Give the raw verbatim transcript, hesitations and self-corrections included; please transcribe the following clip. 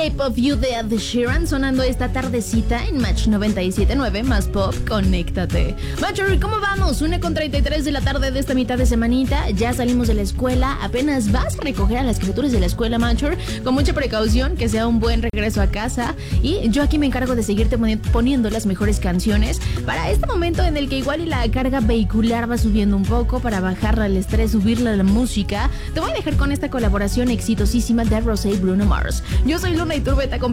Shape of You de Ed Sheeran sonando esta tardecita en Match noventa y siete punto nueve más pop, conéctate. Matcher, ¿cómo vamos? una con treinta y tres de la tarde de esta mitad de semanita. Ya salimos de la escuela, apenas vas a recoger a las criaturas de la escuela, Matcher, con mucha precaución, que sea un buen regreso a casa. Y yo aquí me encargo de seguirte poniendo las mejores canciones para este momento en el que igual y la carga vehicular va subiendo un poco, para bajarle al estrés, subirle a la música. Te voy a dejar con esta colaboración exitosísima de Rosé y Bruno Mars. Yo soy Luna Iturbe, te acompaño